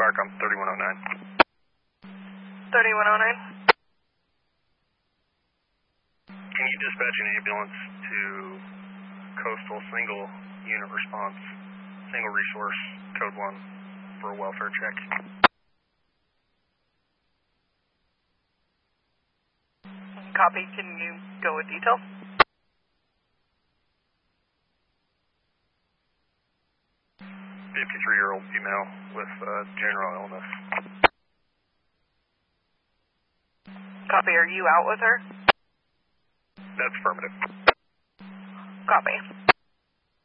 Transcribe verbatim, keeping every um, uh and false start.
Firecom thirty-one oh nine. thirty-one oh nine. Can you dispatch an ambulance to Coastal Single Unit Response, Single Resource, Code one for a welfare check? Copy. Can you go with details? fifty-three-year-old female with uh, general illness. Copy. Are you out with her? That's affirmative. Copy.